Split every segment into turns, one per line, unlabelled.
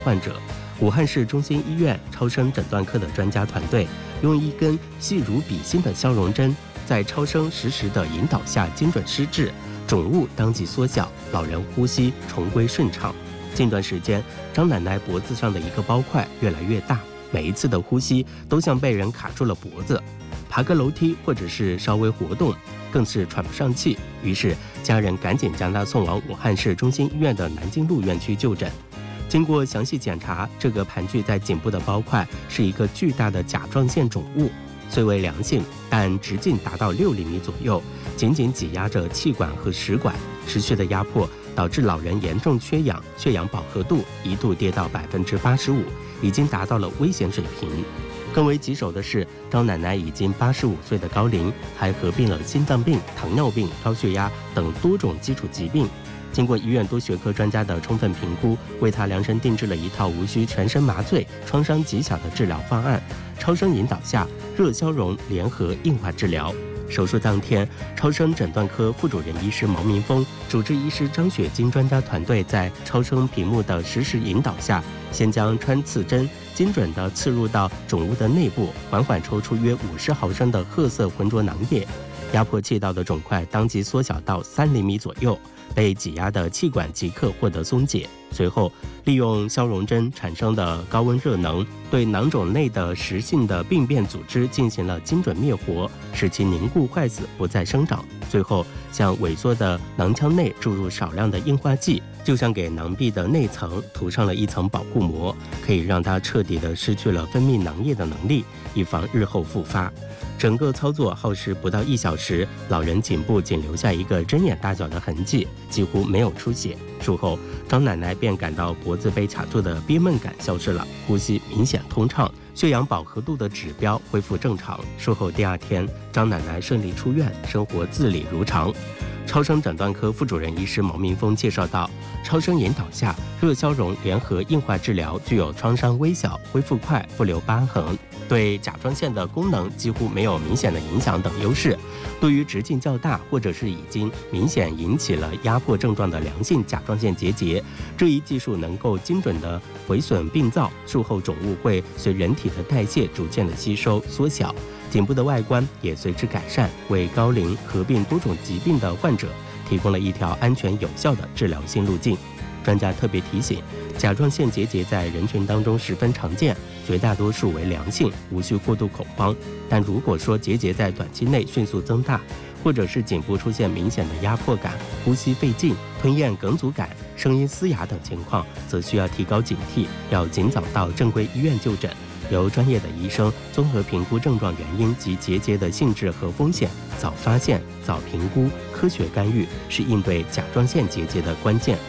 患者。武汉市中心医院超声诊断科的专家团队用一根细如笔芯的消融针，在超声实时的引导下精准施治，肿物当即缩小，老人呼吸重归顺畅。近段时间，张奶奶脖子上的一个包块越来越大，每一次的呼吸都像被人卡住了脖子，爬个楼梯或者是稍微活动，更是喘不上气。于是家人赶紧将她送往武汉市中心医院的南京路院区就诊。经过详细检查，这个盘踞在颈部的包块是一个巨大的甲状腺肿物，虽为良性，但直径达到6厘米左右，紧紧挤压着气管和食管，持续的压迫导致老人严重缺氧，血氧饱和度一度跌到85%，已经达到了危险水平。更为棘手的是，张奶奶已经85岁的高龄，还合并了心脏病、糖尿病、高血压等多种基础疾病。经过医院多学科专家的充分评估，为她量身定制了一套无需全身麻醉、创伤极小的治疗方案。超声引导下，热消融联合硬化治疗。手术当天，超声诊断科副主任医师毛明峰、主治医师张雪晶专家团队在超声屏幕的实时引导下，先将穿刺针精准地刺入到肿物的内部，缓缓抽出约50毫升的褐色浑浊囊液，压迫气道的肿块当即缩小到3厘米左右，被挤压的气管即刻获得松解。随后，利用消融针产生的高温热能，对囊肿内的实性的病变组织进行了精准灭活，使其凝固坏死，不再生长。最后，向萎缩的囊腔内注入少量的硬化剂，就像给囊壁的内层涂上了一层保护膜，可以让它彻底的失去了分泌囊液的能力，以防日后复发。整个操作耗时不到1小时，老人颈部仅留下一个针眼大小的痕迹，几乎没有出血。术后，张奶奶便感到脖子被卡住的憋闷感消失了，呼吸明显通畅，血氧饱和度的指标恢复正常。术后第2天，张奶奶顺利出院，生活自理如常。超声诊断科副主任医师毛明峰介绍到，超声引导下，热消融联合硬化治疗具有创伤微小、恢复快、不留疤痕，对甲状腺的功能几乎没有明显的影响等优势。对于直径较大或者是已经明显引起了压迫症状的良性甲状腺结节，这一技术能够精准的回损病灶，术后肿物会随人体的代谢逐渐的吸收缩小，颈部的外观也随之改善，为高龄合并多种疾病的患者提供了一条安全有效的治疗新路径。专家特别提醒，甲状腺结节在人群当中十分常见，绝大多数为良性，无需过度恐慌。但如果说结节在短期内迅速增大，或者是颈部出现明显的压迫感、呼吸费劲、吞咽梗阻感、声音嘶哑等情况，则需要提高警惕，要尽早到正规医院就诊，由专业的医生综合评估症状原因及结节的性质和风险，早发现、早评估、科学干预，是应对甲状腺结节的关键。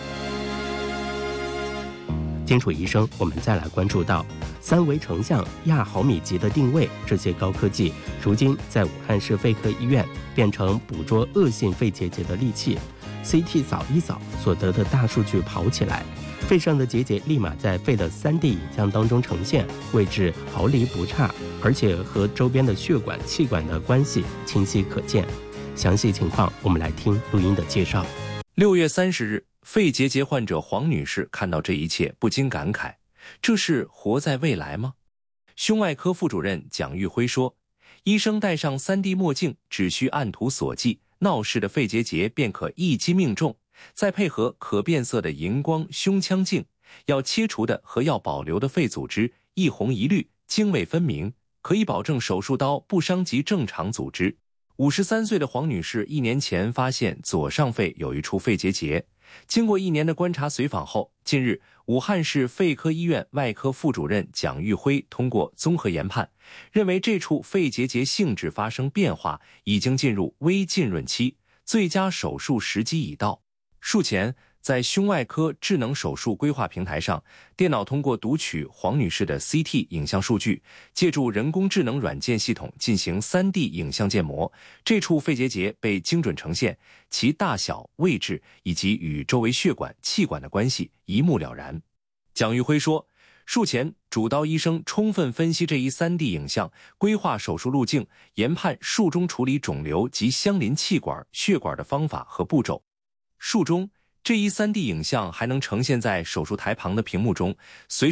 金楚医生，我们再来关注到3维成像、亚毫米级的定位，这些高科技如今在武汉市肺科医院变成捕捉恶性肺结节的利器。CT 扫一扫，所得的大数据跑起来，肺上的结节立马在肺的3D 影像当中呈现，位置毫厘不差，而且和周边的血管、气管的关系清晰可见。详细情况，我们来听录音的介绍。
6月30日，肺结节患者黄女士看到这一切，不禁感慨：这是活在未来吗？胸外科副主任蒋玉辉说，医生戴上 3D 墨镜，只需按图索骥，闹事的肺结节便可一击命中。再配合可变色的荧光胸腔镜，要切除的和要保留的肺组织一红一绿，泾渭分明，可以保证手术刀不伤及正常组织。53岁的黄女士1年前发现左上肺有一处肺结节，经过1年的观察随访后，近日武汉市肺科医院外科副主任蒋玉辉通过综合研判，认为这处肺结节性质发生变化，已经进入微浸润期，最佳手术时机已到。术前，在胸外科智能手术规划平台上，电脑通过读取黄女士的 CT 影像数据，借助人工智能软件系统进行 3D 影像建模，这处肺结节被精准呈现，其大小、位置以及与周围血管、气管的关系一目了然。蒋玉辉说，术前主刀医生充分分析这一 3D 影像，规划手术路径，研判术中处理肿瘤及相邻气管、血管的方法和步骤。术中这一3D 影像还能呈现在手术台旁的屏幕中，随